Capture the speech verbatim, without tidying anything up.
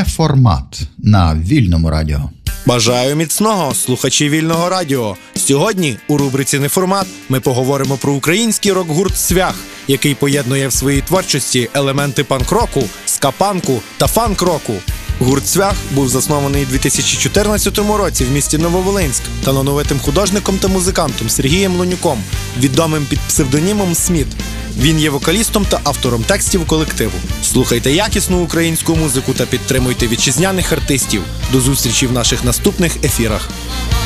Неформат на Вільному радіо. Бажаю міцного, слухачі Вільного радіо. Сьогодні у рубриці «Неформат» ми поговоримо про український рок-гурт «Цвях», який поєднує в своїй творчості елементи панк-року, ска-панку та фанк-року. Гурт «Цвях» був заснований у дві тисячі чотирнадцятому році в місті Нововолинськ талановитим художником та музикантом Сергієм Лунюком, відомим під псевдонімом «Сміт». Він є вокалістом та автором текстів колективу. Слухайте якісну українську музику та підтримуйте вітчизняних артистів. До зустрічі в наших наступних ефірах.